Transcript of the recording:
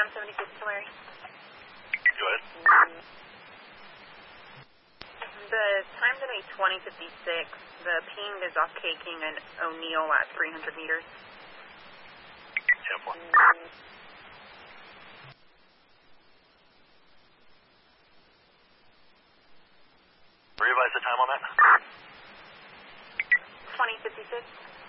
176 Tulare. Go ahead. The time today, 2056. The ping is off K King and O'Neill at 300 meters. 10-4. Revise the time on that. 2056.